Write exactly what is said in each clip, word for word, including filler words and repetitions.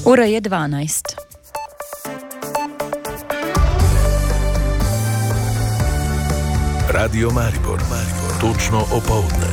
Ura je dvanajst. Radio Maribor, Maribor. Točno opoldne.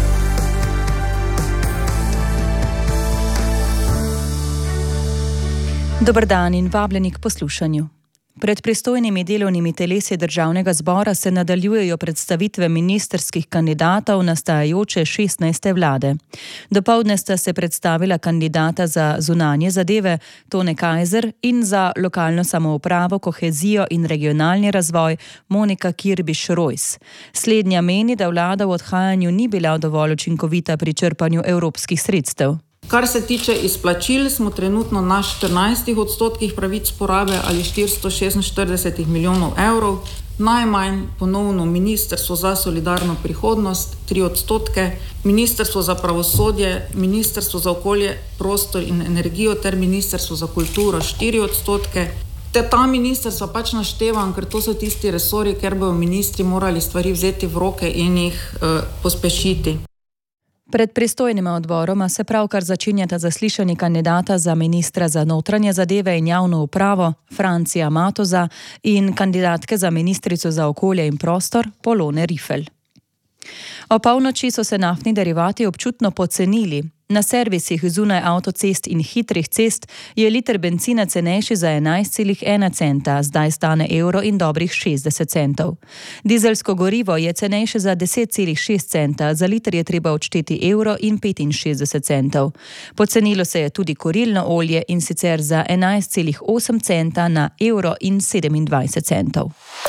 Dober dan in vabljeni k poslušanju. Pred pristojnimi delovnimi telesi Državnega zbora se nadaljujejo predstavitve ministrskih kandidatov nastajajoče šestnajste vlade. Dopoldne sta se predstavila kandidata za zunanje zadeve Tone Kajzer in za lokalno samoupravo, kohezijo in regionalni razvoj Monika Kirbiš-Rojs. Slednja meni, da vlada v odhajanju ni bila dovolj učinkovita pri črpanju evropskih sredstev. Kar se tiče izplačil, smo trenutno na štirinajstih odstotkih pravic porabe ali štiristo šestinštirideset milijonov evrov. Najmanj ponovno Ministrstvo za solidarno prihodnost, tri odstotke, Ministrstvo za pravosodje, Ministrstvo za okolje, prostor in energijo ter Ministrstvo za kulturo, štiri odstotke. Te ta ministrstva pač naštevam, ker to so tisti resorji, ker bodo ministri morali stvari vzeti v roke in jih uh, pospešiti. Pred pristojnima odboroma se pravkar začenjata zaslišani kandidata za ministra za notranje zadeve in javno upravo Francija Matoza in kandidatke za ministrico za okolje in prostor Polone Rifel. O polnoči so se naftni derivati občutno pocenili. Na servisih zunaj avtocest in hitrih cest je liter bencina cenejši za enajst celih ena centa, zdaj stane evro in dobrih šestdeset centov. Dizelsko gorivo je cenejše za deset celih šest centa, za liter je treba odšteti evro in petinšestdeset centov. Pocenilo se je tudi kurilno olje in sicer za enajst celih osem centa na evro in sedemindvajset centov.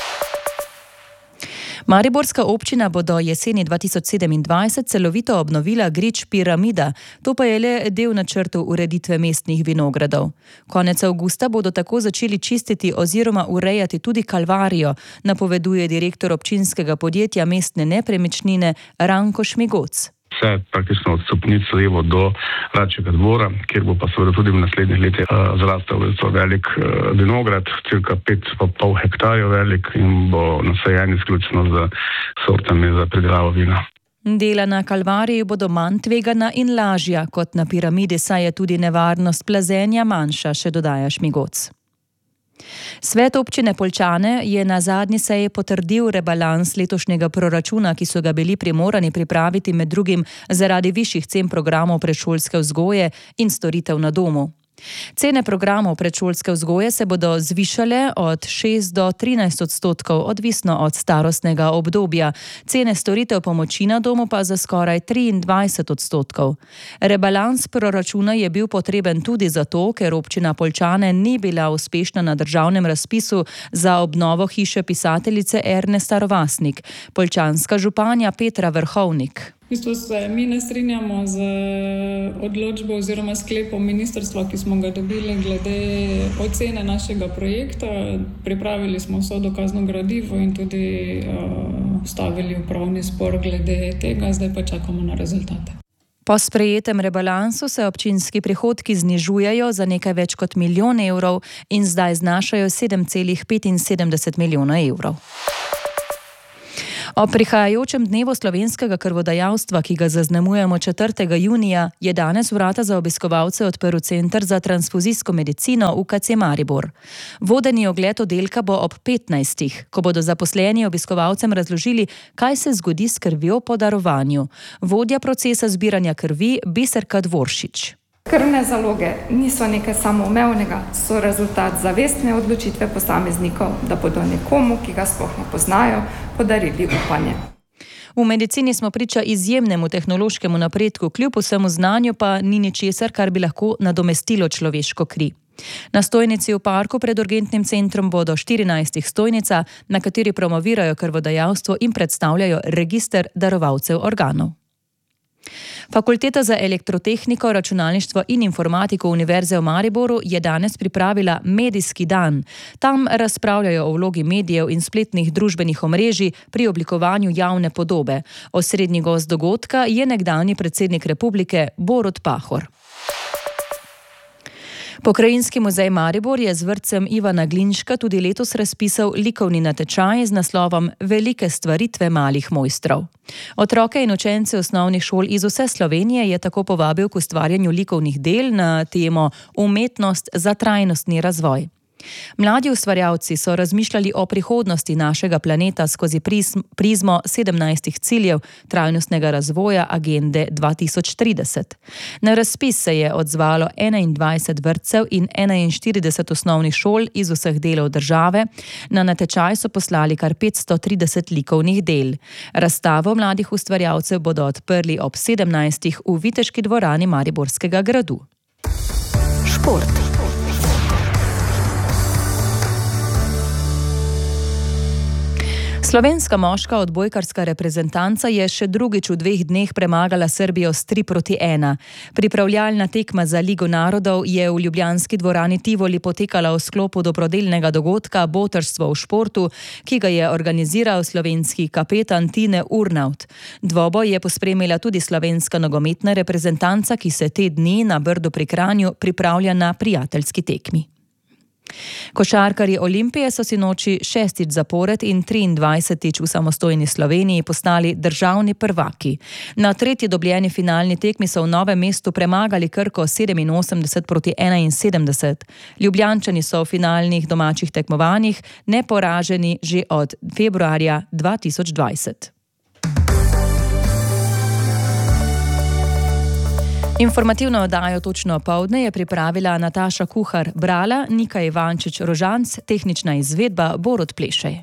Mariborska občina bo do jeseni dva tisoč sedemindvajset celovito obnovila grič Piramida, to pa je le del načrtov ureditve mestnih vinogradov. Konec avgusta bodo tako začeli čistiti oziroma urejati tudi Kalvarijo, napoveduje direktor občinskega podjetja Mestne nepremičnine Ranko Šmigoc. Vse praktično od stopnic levo do Račjega dvora, kjer bo pa seveda tudi v naslednjih letih uh, zrastel velik uh, vinograd, cirka pet pa pol hektarjev velik in bo nasajen izključno z sortami za pridelavo vina. Dela na Kalvariji bodo manj tvegana in lažja kot na Piramidi, saj je tudi nevarnost plazenja manjša, še dodaja Šmigoc. Svet občine Poljčane je na zadnji seji potrdil rebalans letošnjega proračuna, ki so ga bili primorani pripraviti med drugim zaradi višjih cen programov predšolske vzgoje in storitev na domu. Cene programov predšolske vzgoje se bodo zvišale od šest do trinajst odstotkov, odvisno od starostnega obdobja, cene storitev pomoči na domu pa za skoraj triindvajset odstotkov. Rebalans proračuna je bil potreben tudi zato, ker občina Poljčane ni bila uspešna na državnem razpisu za obnovo hiše pisateljice Erne Starovasnik, poljčanska županja Petra Vrhovnik. V bistvu se mi ne strinjamo z odločbo oziroma sklepom ministrstva, ki smo ga dobili glede ocene našega projekta. Pripravili smo vso dokazno gradivo in tudi uh, stavili upravni spor glede tega, zdaj pa čakamo na rezultate. Po sprejetem rebalansu se občinski prihodki znižujejo za nekaj več kot milijon evrov in zdaj znašajo sedem celih petinsedemdeset milijona evrov. O prihajajočem dnevu slovenskega krvodajalstva, ki ga zaznamujemo četrtega junija, je danes vrata za obiskovalce odprl Center za transfuzijsko medicino U K C Maribor. Vodeni ogled oddelka bo ob petnajstih, ko bodo zaposleni obiskovalcem razložili, kaj se zgodi s krvjo po darovanju. Vodja procesa zbiranja krvi Biserka Dvoršič. Krvne zaloge niso nekaj samoumevnega, so rezultat zavestne odločitve posameznikov, da bodo nekomu, ki ga sploh ne poznajo, podarili upanje. V medicini smo priča izjemnemu tehnološkemu napredku, kljub vsemu znanju pa ni ničesar, kar bi lahko nadomestilo človeško kri. Na stojnici v parku pred urgentnim centrom bodo štirinajstih stojnica, na kateri promovirajo krvodajalstvo in predstavljajo register darovalcev organov. Fakulteta za elektrotehniko, računalništvo in informatiko Univerze v Mariboru je danes pripravila Medijski dan. Tam razpravljajo o vlogi medijev in spletnih družbenih omrežij pri oblikovanju javne podobe. Osrednji gost dogodka je nekdanji predsednik republike Borut Pahor. Pokrajinski muzej Maribor je z vrtcem Ivana Glinška tudi letos razpisal likovni natečaj z naslovom Velike stvaritve malih mojstrov. Otroke in učence osnovnih šol iz vse Slovenije je tako povabil k ustvarjanju likovnih del na temo Umetnost za trajnostni razvoj. Mladi ustvarjalci so razmišljali o prihodnosti našega planeta skozi prizmo sedemnajstih ciljev trajnostnega razvoja agende dva tisoč trideset. Na razpis se je odzvalo enaindvajset vrtcev in enainštirideset osnovnih šol iz vseh delov države. Na natečaj so poslali kar petsto trideset likovnih del. Razstavo mladih ustvarjalcev bodo odprli ob sedemnajstih v Viteški dvorani Mariborskega gradu. Šport. Slovenska moška odbojkarska reprezentanca je še drugič v dveh dneh premagala Srbijo s tri proti ena. Pripravljalna tekma za Ligo narodov je v ljubljanski dvorani Tivoli potekala v sklopu dobrodelnega dogodka Botrstvo v športu, ki ga je organiziral slovenski kapetan Tine Urnaut. Dvoboj je pospremila tudi slovenska nogometna reprezentanca, ki se te dni na Brdu pri Kranju pripravlja na prijateljski tekmi. Košarkarji Olimpije so si noči šestič zapored in triindvajsetič v samostojni Sloveniji postali državni prvaki. Na tretji dobljeni finalni tekmi so v Novem mestu premagali Krko sedeminosemdeset proti enainsedemdeset. Ljubljančani so v finalnih domačih tekmovanjih neporaženi že od februarja dva tisoč dvajset. Informativno oddajo Točno opoldne je pripravila Nataša Kuhar, brala Nika Ivančič-Rožanc, tehnična izvedba Borut Plešej.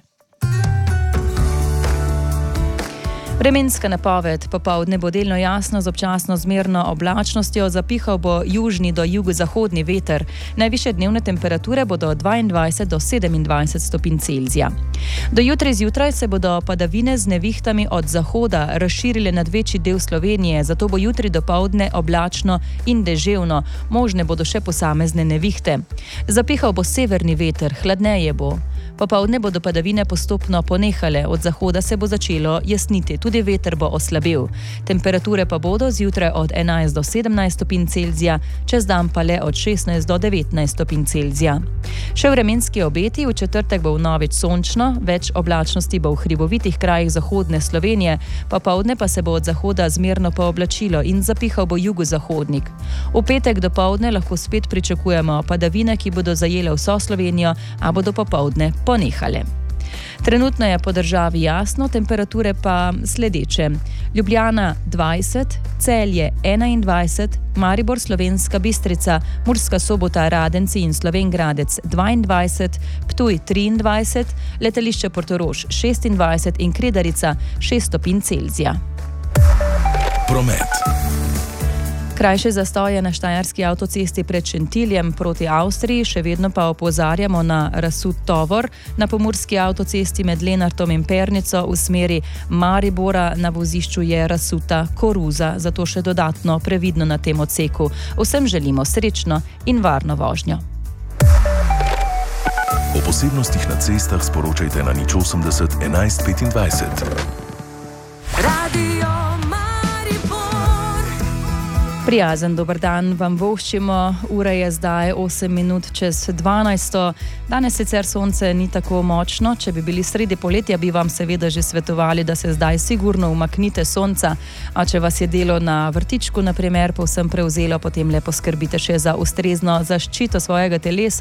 Vremenska napoved: popoldne bo delno jasno z občasno zmerno oblačnostjo, zapihal bo južni do jugozahodni veter. Najvišje dnevne temperature bodo od dvaindvajset do sedemindvajset stopinj Celzija. Do jutri zjutraj se bodo padavine z nevihtami od zahoda razširile nad večji del Slovenije, zato bo jutri dopoldne oblačno in deževno, možne bodo še posamezne nevihte. Zapihal bo severni veter, hladneje bo. Popoldne bodo padavine postopno ponehale, od zahoda se bo začelo jasniti, tudi veter bo oslabil. Temperature pa bodo zjutraj od enajst do sedemnajst stopinj Celzija, čez dan pa le od šestnajst do devetnajst stopinj Celzija. Še vremenski obeti: v četrtek bo vnovič sončno, več oblačnosti bo v hribovitih krajih zahodne Slovenije, popoldne pa se bo od zahoda zmerno pooblačilo in zapihal bo jugozahodnik. V petek dopoldne lahko spet pričakujemo padavine, ki bodo zajele vso Slovenijo, a bodo popoldne ponehale. Trenutno je po državi jasno, temperature pa sledeče: Ljubljana dvajset, Celje enaindvajset, Maribor, Slovenska Bistrica, Murska Sobota, Radenci in Slovenj Gradec dvaindvajset, Ptuj triindvajset, letališče Portorož šestindvajset in Kredarica šest stopinj Celzija. Promet. Krajše zastoje na štajerski avtocesti pred Šentiljem proti Avstriji, še vedno pa opozarjamo na razsut tovor. Na pomurski avtocesti med Lenartom in Pernico v smeri Maribora na vozišču je razsuta koruza, zato še dodatno previdno na tem odseku. Vsem želimo srečno in varno vožnjo. O posebnostih na cestah sporočajte na nič osemdeset enajst petindvajset. Radio Prijazen dober dan vam voščimo, ura je zdaj osem minut čez dvanajsto. Danes sicer sonce ni tako močno, če bi bili sredi poletja, bi vam seveda že svetovali, da se zdaj sigurno umaknite sonca, a če vas je delo na vrtičku, na primer, povsem prevzelo, potem le poskrbite še za ustrezno zaščito svojega telesa.